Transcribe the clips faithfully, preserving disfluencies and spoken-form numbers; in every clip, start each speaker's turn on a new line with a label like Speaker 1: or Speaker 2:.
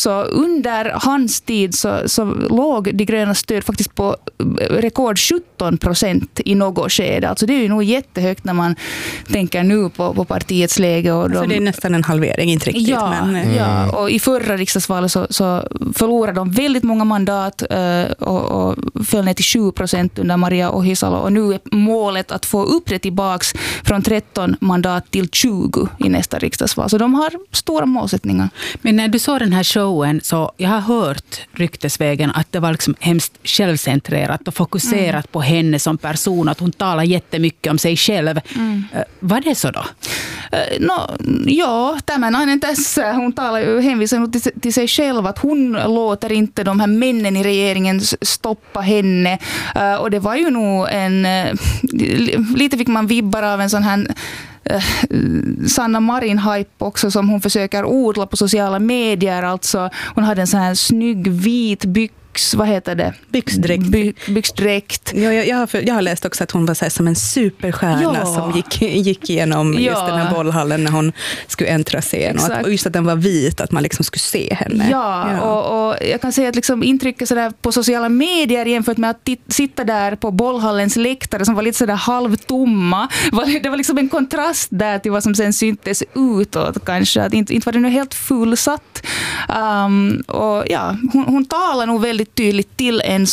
Speaker 1: Så under hans tid så, så låg de grönas stöd faktiskt på rekord sjutton procent i något skede. Alltså det är ju nog jättehögt när man tänker nu på, på partiets läge. Och de,
Speaker 2: alltså det är nästan en halvering, inte riktigt.
Speaker 1: Ja,
Speaker 2: men,
Speaker 1: mm. ja, och i förra riksdagsvalet så, så förlorade de väldigt många mandat uh, och, och föll ner till sju procent under Maria Ohisalo. Och nu är målet att få upp det tillbaks från tretton mandat till tjugo i nästa riksdagsval. Så de har stora målsättningar.
Speaker 3: Men när du såg den här showen så jag har hört ryktesvägen att det var liksom hemskt självcentrerat och fokuserat mm. på henne som person, att hon talar jättemycket om sig själv. Mm. Var det så då?
Speaker 1: Uh, no, ja, tämän ainen tässä. Hon talar ju hänvisar till, till sig själv att hon låter inte de här männen i regeringen stoppa henne. Uh, och det var ju nog en uh, lite fick man vibbar av en sån här uh, Sanna Marin-hype också som hon försöker odla på sociala medier. Alltså hon hade en sån här snygg vit byx, vad heter det?
Speaker 2: Byxdräkt.
Speaker 1: By, byxdräkt.
Speaker 2: Ja, jag, jag, har, jag har läst också att hon var så här, som en superstjärna ja. som gick, gick igenom ja. just den här bollhallen när hon skulle äntra scen. Och, att, och just att den var vit, att man liksom skulle se henne.
Speaker 1: Ja, ja. Och, och jag kan säga att liksom intrycket sådär på sociala medier jämfört med att t- sitta där på bollhallens läktare som var lite sådär halvtomma. Det var liksom en kontrast där till vad som sen syntes utåt kanske. Att inte, inte var det nu helt fullsatt. Um, och ja, hon, hon talar nog väldigt tydligt till en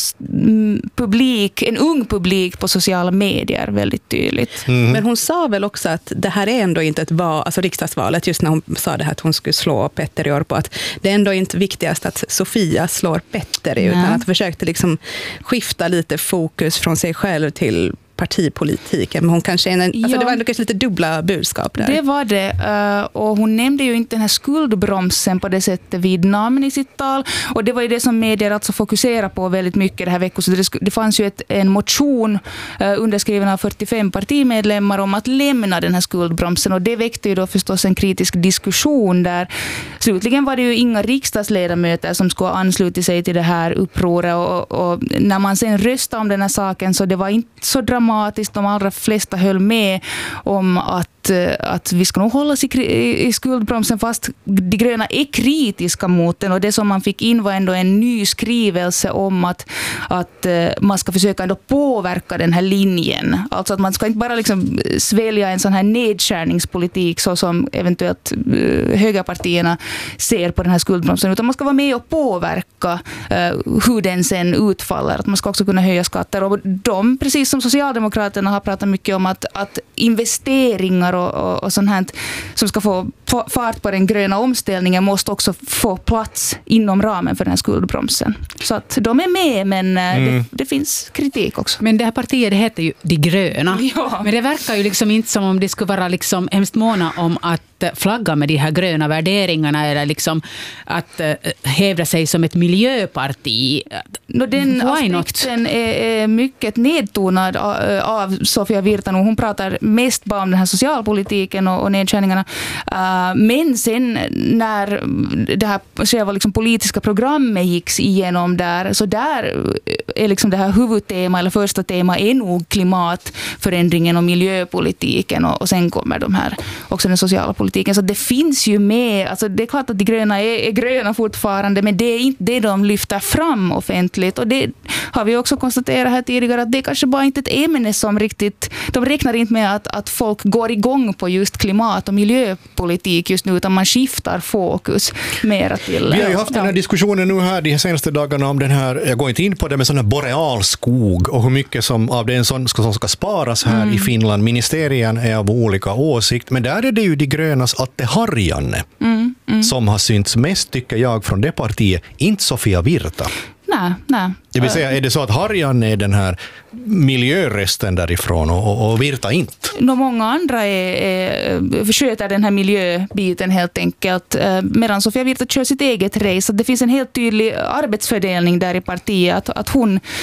Speaker 1: publik, en ung publik på sociala medier, väldigt tydligt.
Speaker 2: Mm. Men hon sa väl också att det här är ändå inte ett val, alltså riksdagsvalet, just när hon sa det här att hon skulle slå Petteri Orpo, att det är ändå inte viktigast att Sofia slår Petteri, utan att försökte liksom skifta lite fokus från sig själv till partipolitiken. Men hon kanske en, alltså ja, det var ändå kanske lite dubbla budskap där.
Speaker 1: Det var det. Och hon nämnde ju inte den här skuldbromsen på det sättet vid namn i sitt tal. Och det var ju det som medier alltså fokuserar på väldigt mycket det här veckan. Så det, det fanns ju ett, en motion underskriven av fyrtiofem partimedlemmar om att lämna den här skuldbromsen. Och det väckte ju då förstås en kritisk diskussion där. Slutligen var det ju inga riksdagsledamöter som skulle ansluta sig till det här upproret. Och, och när man sen röstade om den här saken så det var inte så dramatiskt. De allra flesta höll med om att, att vi ska nog hålla oss i, i skuldbromsen, fast de gröna är kritiska mot den. Och det som man fick in var ändå en ny skrivelse om att, att man ska försöka ändå påverka den här linjen. Alltså att man ska inte bara liksom svälja en sån här nedskärningspolitik så som eventuellt högerpartierna ser på den här skuldbromsen, utan man ska vara med och påverka uh, hur den sen utfaller. Att man ska också kunna höja skatter. Och de, precis som Socialdemokraterna har pratat mycket om att, att investeringar och, och, och sånt här som ska få fart på den gröna omställningen måste också få plats inom ramen för den här skuldbromsen. Så att de är med, men mm. det, det finns kritik också.
Speaker 3: Men det här partiet, det heter ju De gröna.
Speaker 1: Ja.
Speaker 3: Men det verkar ju liksom inte som om det skulle vara liksom hemskt måna om att flagga med de här gröna värderingarna eller liksom att uh, hävda sig som ett miljöparti.
Speaker 1: No, den
Speaker 3: Why
Speaker 1: aspekten är, är mycket nedtonad av, av Sofia Virtanen. Hon pratar mest bara om den här socialpolitiken och, och nedskärningarna. Uh, men sen när det här själva liksom politiska programmet gick igenom där, så där är liksom det här huvudtema eller första tema är nog klimatförändringen och miljöpolitiken, och, och sen kommer de här också den sociala politiken. Så det finns ju med, alltså det är klart att de gröna är, är gröna fortfarande, men det är inte det de lyfter fram offentligt. Och det har vi också konstaterat här tidigare att det är kanske bara inte ett ämne som riktigt, de räknar inte med att, att folk går igång på just klimat- och miljöpolitik just nu, utan man skiftar fokus mer till.
Speaker 4: Vi har ju haft ja. den här diskussionen nu här de senaste dagarna om den här, jag går inte in på det, med sån här borealskog och hur mycket som av den som ska, som ska sparas här mm. i Finland. Ministerien är av olika åsikt, men där är det ju de grönas Atte Harjanne mm. Mm. som har synts mest, tycker jag, från det partiet, inte Sofia Virta.
Speaker 1: Nej, nej.
Speaker 4: Det vill säga, är det så att Harjanne är den här miljörösten därifrån och, och, och Virta inte?
Speaker 1: No, många andra är, är, försöker den här miljöbiten helt enkelt, medan Sofia Virta kör sitt eget race. Det finns en helt tydlig arbetsfördelning där i partiet, att, att hon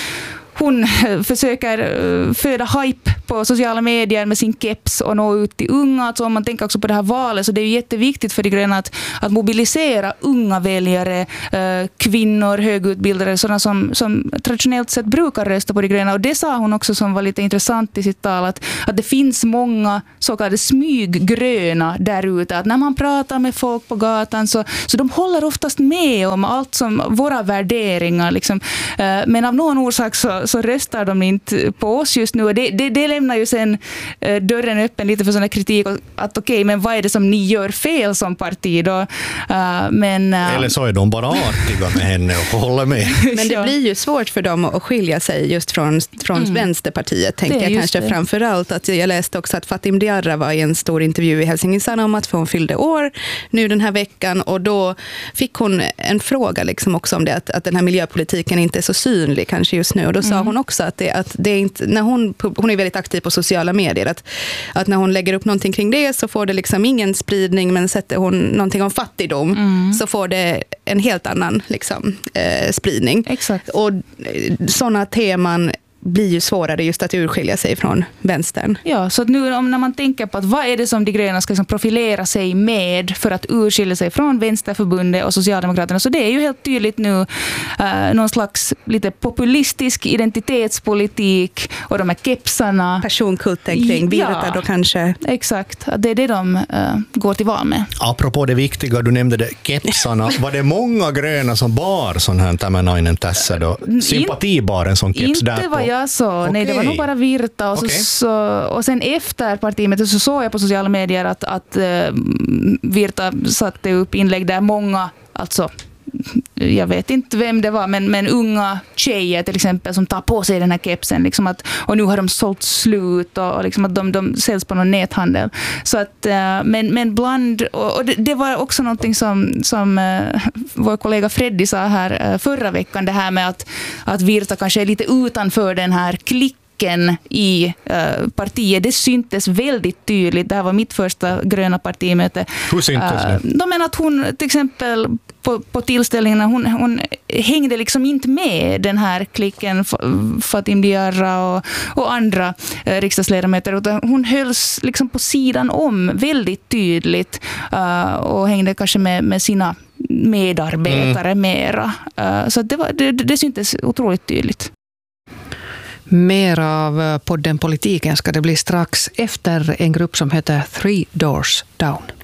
Speaker 1: hon försöker föda hype på sociala medier med sin keps och nå ut till unga. Alltså om man tänker också på det här valet, så det är ju jätteviktigt för de gröna att, att mobilisera unga väljare, kvinnor, högutbildade, sådana som, som traditionellt sett brukar rösta på de gröna. Och det sa hon också som var lite intressant i sitt tal, att, att det finns många så kallade smyggröna där ute. Att när man pratar med folk på gatan så, så de håller oftast med om allt som våra värderingar. Liksom. Men av någon orsak så så röstar de inte på oss just nu. Och det, det, det lämnar ju sen eh, dörren öppen lite för sån här kritik. Att okej, okay, men vad är det som ni gör fel som parti då? Uh, men, uh,
Speaker 4: Eller så är de bara artiga med henne och håller med.
Speaker 2: Men det blir ju svårt för dem att skilja sig just från, från mm. Vänsterpartiet, tänker jag kanske framförallt. Att jag läste också att Fatim Diarra var i en stor intervju i Helsingin om att hon fyllde år nu den här veckan. Och då fick hon en fråga liksom också om det, att, att den här miljöpolitiken inte är så synlig kanske just nu. Och då sa mm. hon också att det, att det är inte, när hon, hon är väldigt aktiv på sociala medier, att, att när hon lägger upp någonting kring det så får det liksom ingen spridning, men sätter hon någonting om fattigdom mm. så får det en helt annan liksom, eh, spridning.
Speaker 1: Exakt.
Speaker 2: Och sådana teman blir ju svårare just att urskilja sig från vänstern.
Speaker 1: Ja, så att nu om, när man tänker på att vad är det som de gröna ska liksom profilera sig med för att urskilja sig från Vänsterförbundet och Socialdemokraterna, så det är ju helt tydligt nu uh, någon slags lite populistisk identitetspolitik och de här kepsarna.
Speaker 2: Personkulten kring Virta ja, då kanske.
Speaker 1: Exakt, det är det de uh, går till val med.
Speaker 4: Apropå det viktiga, du nämnde det, kepsarna. Var det många gröna som bar sån här Tämmänainen tässä då? Sympatibar en sån keps
Speaker 1: inte
Speaker 4: där på?
Speaker 1: Jag så. Okay. Nej, det var nog bara Virta. Och, okay. så, så, och sen efter partimötet så såg jag på sociala medier att, att uh, Virta satte upp inlägg där många, alltså jag vet inte vem det var, men, men unga tjejer till exempel som tar på sig den här kepsen liksom att, och nu har de sålt slut och, och liksom att de, de säljs på någon näthandel. Så att, uh, men, men bland, och, och det, det var också någonting som, som uh, vår kollega Freddy sa här uh, förra veckan, det här med att, att Virta kanske är lite utanför den här klick i uh, partiet. Det syntes väldigt tydligt. Det här var mitt första gröna partimöte.
Speaker 4: Hur syntes det? Uh,
Speaker 1: de menar att hon till exempel på, på tillställningarna hon, hon hängde liksom inte med den här klicken Fatim Diarra och, och andra uh, riksdagsledamöter, utan hon hölls liksom på sidan om väldigt tydligt uh, och hängde kanske med, med sina medarbetare mm. mera. Uh, så det, var, det, det syntes otroligt tydligt.
Speaker 5: Mer av podden Politiken ska det bli strax efter en grupp som heter Three Doors Down.